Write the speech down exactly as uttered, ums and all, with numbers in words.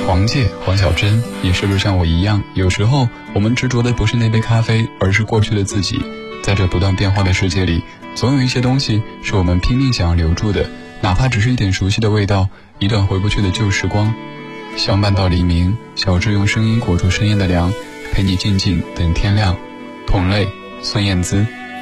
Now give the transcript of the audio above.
黄介、黄小珍，你是不是像我一样，有时候我们执着的不是那杯咖啡，而是过去的自己。在这不断变化的世界里，总有一些东西是我们拼命想要留住的，哪怕只是一点熟悉的味道，一段回不去的旧时光。相伴到黎明，小智用声音裹住深夜的凉，陪你静静等天亮。同类，孙燕姿。